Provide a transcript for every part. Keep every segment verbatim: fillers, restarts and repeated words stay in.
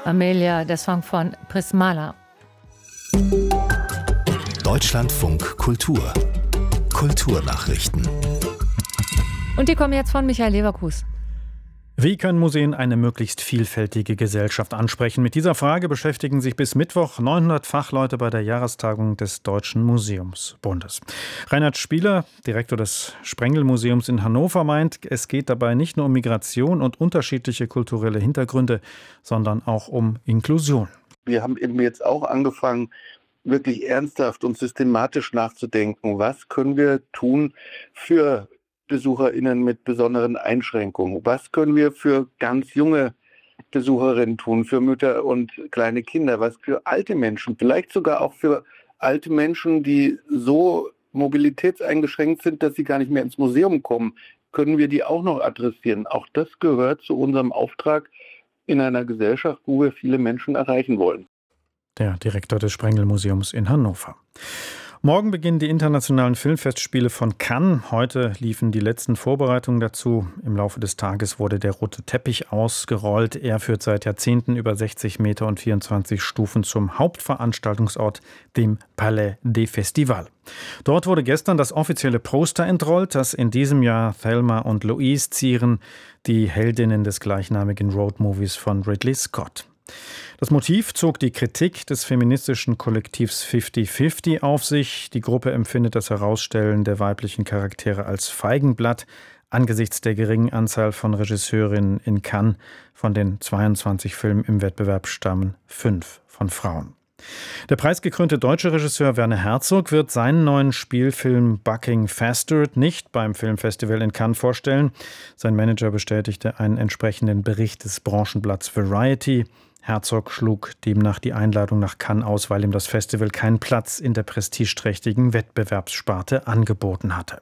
Amelia, der Song von Prismala. Deutschlandfunk Kultur. Kulturnachrichten. Und die kommen jetzt von Michael Leverkus. Wie können Museen eine möglichst vielfältige Gesellschaft ansprechen? Mit dieser Frage beschäftigen sich bis Mittwoch neunhundert Fachleute bei der Jahrestagung des Deutschen Museumsbundes. Reinhard Spieler, Direktor des Sprengel-Museums in Hannover, meint, es geht dabei nicht nur um Migration und unterschiedliche kulturelle Hintergründe, sondern auch um Inklusion. Wir haben eben jetzt auch angefangen, wirklich ernsthaft und systematisch nachzudenken, was können wir tun für BesucherInnen mit besonderen Einschränkungen? Was können wir für ganz junge Besucherinnen tun, für Mütter und kleine Kinder? Was für alte Menschen? Vielleicht sogar auch für alte Menschen, die so mobilitätseingeschränkt sind, dass sie gar nicht mehr ins Museum kommen. Können wir die auch noch adressieren? Auch das gehört zu unserem Auftrag in einer Gesellschaft, wo wir viele Menschen erreichen wollen. Der Direktor des Sprengel-Museums in Hannover. Morgen beginnen die internationalen Filmfestspiele von Cannes. Heute liefen die letzten Vorbereitungen dazu. Im Laufe des Tages wurde der rote Teppich ausgerollt. Er führt seit Jahrzehnten über sechzig Meter und vierundzwanzig Stufen zum Hauptveranstaltungsort, dem Palais des Festivals. Dort wurde gestern das offizielle Poster entrollt, das in diesem Jahr Thelma und Louise zieren, die Heldinnen des gleichnamigen Roadmovies von Ridley Scott. Das Motiv zog die Kritik des feministischen Kollektivs fünfzig fünfzig auf sich. Die Gruppe empfindet das Herausstellen der weiblichen Charaktere als Feigenblatt angesichts der geringen Anzahl von Regisseurinnen in Cannes. Von den zweiundzwanzig Filmen im Wettbewerb stammen fünf von Frauen. Der preisgekrönte deutsche Regisseur Werner Herzog wird seinen neuen Spielfilm Bucking Faster nicht beim Filmfestival in Cannes vorstellen. Sein Manager bestätigte einen entsprechenden Bericht des Branchenblatts Variety. Herzog schlug demnach die Einladung nach Cannes aus, weil ihm das Festival keinen Platz in der prestigeträchtigen Wettbewerbssparte angeboten hatte.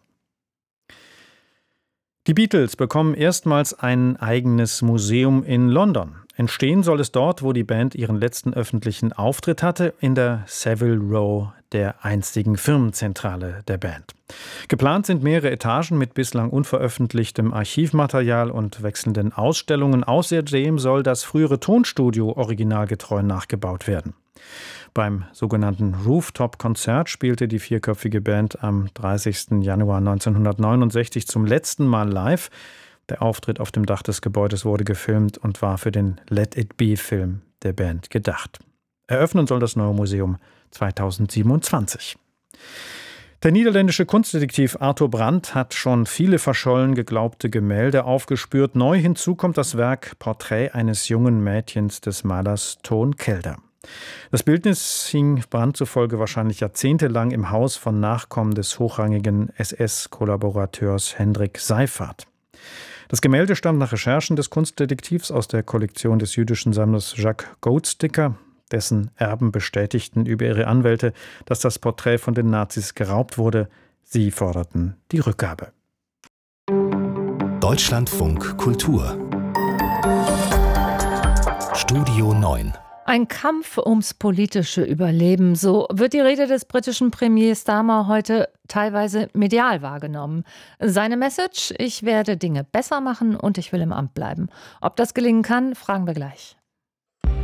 Die Beatles bekommen erstmals ein eigenes Museum in London. Entstehen soll es dort, wo die Band ihren letzten öffentlichen Auftritt hatte, in der Savile Row, der einstigen Firmenzentrale der Band. Geplant sind mehrere Etagen mit bislang unveröffentlichtem Archivmaterial und wechselnden Ausstellungen. Außerdem soll das frühere Tonstudio originalgetreu nachgebaut werden. Beim sogenannten Rooftop-Konzert spielte die vierköpfige Band am dreißigsten Januar neunzehnhundertneunundsechzig zum letzten Mal live. Der Auftritt auf dem Dach des Gebäudes wurde gefilmt und war für den Let It Be-Film der Band gedacht. Eröffnen soll das neue Museum zweitausendsiebenundzwanzig. Der niederländische Kunstdetektiv Arthur Brandt hat schon viele verschollen geglaubte Gemälde aufgespürt. Neu hinzu kommt das Werk Porträt eines jungen Mädchens des Malers Toon Kelder. Das Bildnis hing Brandt zufolge wahrscheinlich jahrzehntelang im Haus von Nachkommen des hochrangigen S S-Kollaborateurs Hendrik Seyfarth. Das Gemälde stammt nach Recherchen des Kunstdetektivs aus der Kollektion des jüdischen Sammlers Jacques Goldsticker. Dessen Erben bestätigten über ihre Anwälte, dass das Porträt von den Nazis geraubt wurde. Sie forderten die Rückgabe. Deutschlandfunk Kultur. Studio neun. Ein Kampf ums politische Überleben, so wird die Rede des britischen Premiers Starmer heute teilweise medial wahrgenommen. Seine Message: Ich werde Dinge besser machen und ich will im Amt bleiben. Ob das gelingen kann, fragen wir gleich.